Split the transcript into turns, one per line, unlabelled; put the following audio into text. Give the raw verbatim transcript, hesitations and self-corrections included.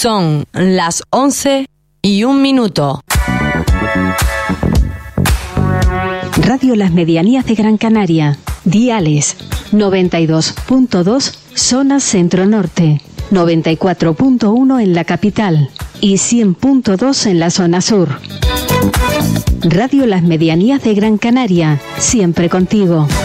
Son las once y un minuto.
Radio Las Medianías de Gran Canaria. Diales noventa y dos punto dos, zona centro-norte, noventa y cuatro punto uno en la capital y cien punto dos en la zona sur. Radio Las Medianías de Gran Canaria, siempre contigo.